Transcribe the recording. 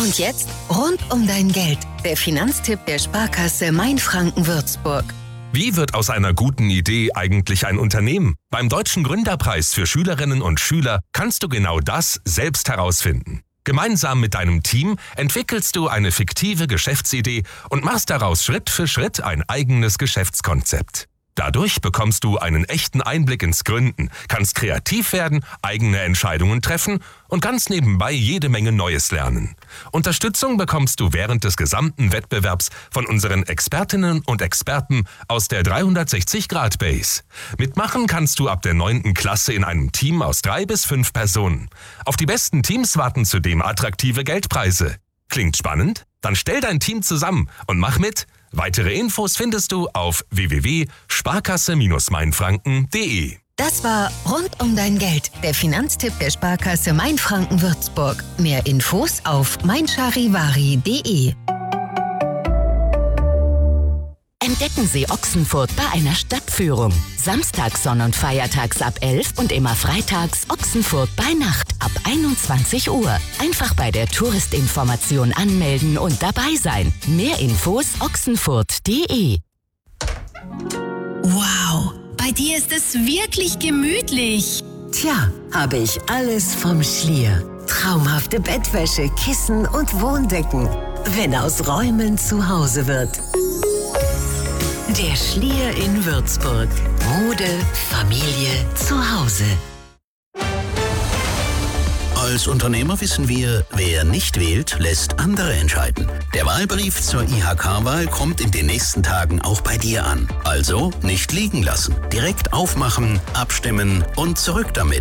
Und jetzt rund um dein Geld. Der Finanztipp der Sparkasse Mainfranken-Würzburg. Wie wird aus einer guten Idee eigentlich ein Unternehmen? Beim Deutschen Gründerpreis für Schülerinnen und Schüler kannst du genau das selbst herausfinden. Gemeinsam mit deinem Team entwickelst du eine fiktive Geschäftsidee und machst daraus Schritt für Schritt ein eigenes Geschäftskonzept. Dadurch bekommst du einen echten Einblick ins Gründen, kannst kreativ werden, eigene Entscheidungen treffen und ganz nebenbei jede Menge Neues lernen. Unterstützung bekommst du während des gesamten Wettbewerbs von unseren Expertinnen und Experten aus der 360-Grad-Base. Mitmachen kannst du ab der 9. Klasse in einem Team aus 3 bis 5 Personen. Auf die besten Teams warten zudem attraktive Geldpreise. Klingt spannend? Dann stell dein Team zusammen und mach mit. Weitere Infos findest du auf www.sparkasse-mainfranken.de. Das war Rund um dein Geld, der Finanztipp der Sparkasse Mainfranken-Würzburg. Mehr Infos auf meincharivari.de. Entdecken Sie Ochsenfurt bei einer Stadtführung. Samstags, Sonn- und Feiertags ab 11 und immer freitags Ochsenfurt bei Nacht ab 21 Uhr. Einfach bei der Touristinformation anmelden und dabei sein. Mehr Infos ochsenfurt.de. Wow, bei dir ist es wirklich gemütlich. Tja, habe ich alles vom Schlier. Traumhafte Bettwäsche, Kissen und Wohndecken. Wenn aus Räumen zu Hause wird. Der Schlier in Würzburg. Mode, Familie, Zuhause. Als Unternehmer wissen wir, wer nicht wählt, lässt andere entscheiden. Der Wahlbrief zur IHK-Wahl kommt in den nächsten Tagen auch bei dir an. Also nicht liegen lassen. Direkt aufmachen, abstimmen und zurück damit.